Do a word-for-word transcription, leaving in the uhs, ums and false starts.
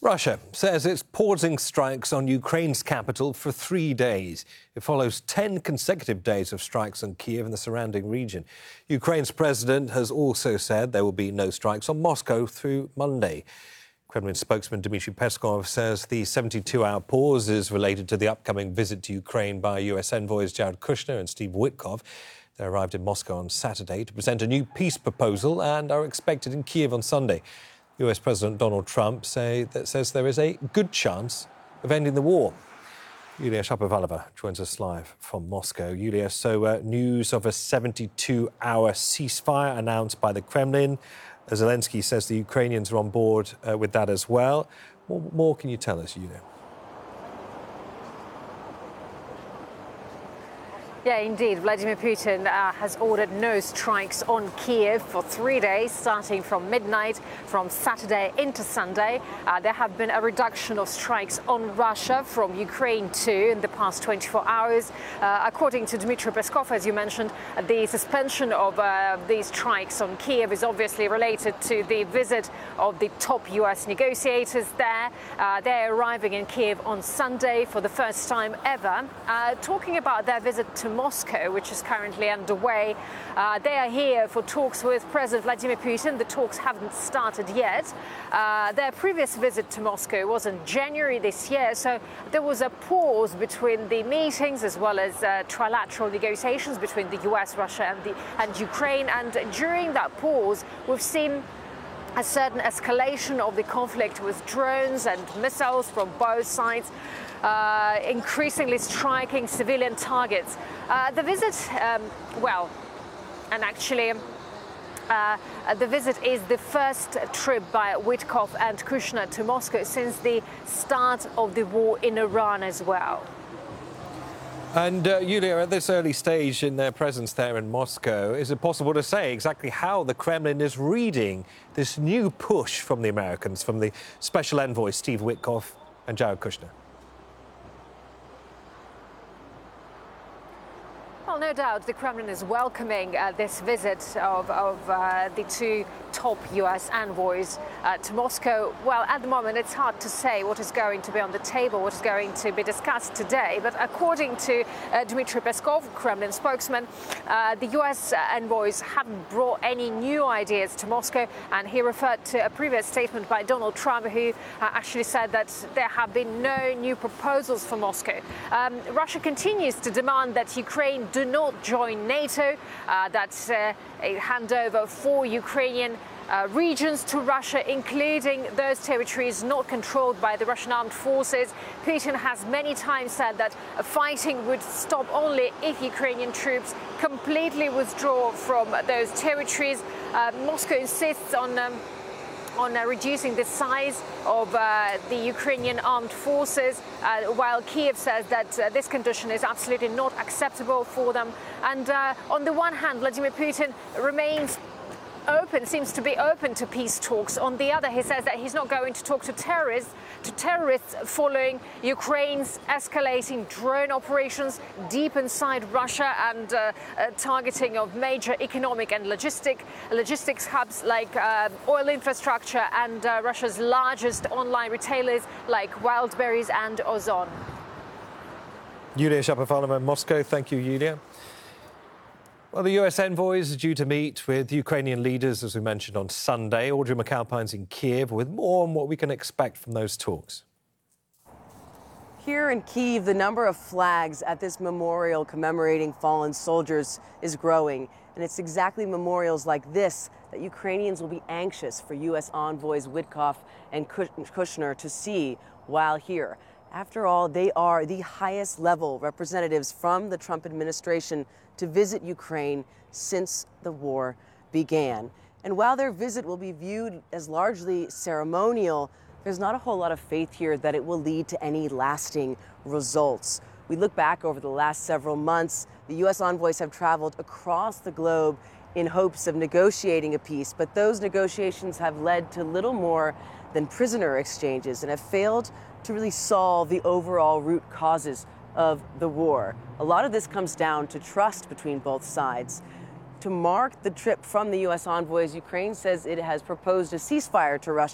Russia says it's pausing strikes on Ukraine's capital for three days. It follows ten consecutive days of strikes on Kiev and the surrounding region. Ukraine's president has also said there will be no strikes on Moscow through Monday. Kremlin spokesman Dmitry Peskov says the seventy-two hour pause is related to the upcoming visit to Ukraine by U S envoys Jared Kushner and Steve Witkoff. They arrived in Moscow on Saturday to present a new peace proposal and are expected in Kiev on Sunday. U S President Donald Trump say that says there is a good chance of ending the war. Yulia Shapovalova joins us live from Moscow. Yulia, so uh, news of a seventy-two hour ceasefire announced by the Kremlin. Zelensky says the Ukrainians are on board uh, with that as well. What more can you tell us, Yulia? Yeah, indeed. Vladimir Putin uh, has ordered no strikes on Kiev for three days, starting from midnight, from Saturday into Sunday. Uh, there have been a reduction of strikes on Russia from Ukraine too in the past twenty-four hours. Uh, according to Dmitry Peskov, as you mentioned, the suspension of uh, these strikes on Kiev is obviously related to the visit of the top U S negotiators there. Uh, they're arriving in Kiev on Sunday for the first time ever. Uh, talking about their visit to Moscow, which is currently underway. Uh, they are here for talks with President Vladimir Putin. The talks haven't started yet. Uh, their previous visit to Moscow was in January this year, so there was a pause between the meetings as well as uh, trilateral negotiations between the U S, Russia and, the, and Ukraine. And during that pause, we've seen a certain escalation of the conflict with drones and missiles from both sides, uh, increasingly striking civilian targets. Uh, the visit, um, well, and actually, uh, the visit is the first trip by Witkoff and Kushner to Moscow since the start of the war in Iran as well. And uh, Yulia, at this early stage in their presence there in Moscow, is it possible to say exactly how the Kremlin is reading this new push from the Americans, from the special envoys Steve Witkoff and Jared Kushner? Well, no doubt the Kremlin is welcoming uh, this visit of, of uh, the two top U S envoys uh, to Moscow. Well, at the moment, it's hard to say what is going to be on the table, what is going to be discussed today. But according to uh, Dmitry Peskov, Kremlin spokesman, uh, the U S envoys haven't brought any new ideas to Moscow. And he referred to a previous statement by Donald Trump, who uh, actually said that there have been no new proposals for Moscow. Um, Russia continues to demand that Ukraine do not join NATO, uh, that's uh, a handover for Ukrainian uh, regions to Russia, including those territories not controlled by the Russian armed forces. Putin has many times said that fighting would stop only if Ukrainian troops completely withdraw from those territories. Uh, Moscow insists on um, on uh, reducing the size of uh, the Ukrainian armed forces, uh, while Kiev says that uh, this condition is absolutely not acceptable for them. And uh, on the one hand, Vladimir Putin remains open, seems to be open to peace talks. On the other, he says that he's not going to talk to terrorists, to terrorists following Ukraine's escalating drone operations deep inside Russia and uh, uh, targeting of major economic and logistic, logistics hubs like uh, oil infrastructure and uh, Russia's largest online retailers like Wildberries and Ozon. Yulia Shapovalova in Moscow. Thank you, Yulia. Well, the U S envoys are due to meet with Ukrainian leaders, as we mentioned, on Sunday. Audrey McAlpine's in Kiev with more on what we can expect from those talks. Here in Kyiv, the number of flags at this memorial commemorating fallen soldiers is growing. And it's exactly memorials like this that Ukrainians will be anxious for U S envoys Witkoff and Kushner to see while here. After all, they are the highest level representatives from the Trump administration to visit Ukraine since the war began. And while their visit will be viewed as largely ceremonial, there's not a whole lot of faith here that it will lead to any lasting results. We look back over the last several months, the U S envoys have traveled across the globe in hopes of negotiating a peace, but those negotiations have led to little more than prisoner exchanges and have failed to really solve the overall root causes of the war. A lot of this comes down to trust between both sides. To mark the trip from the U S envoys, Ukraine says it has proposed a ceasefire to Russia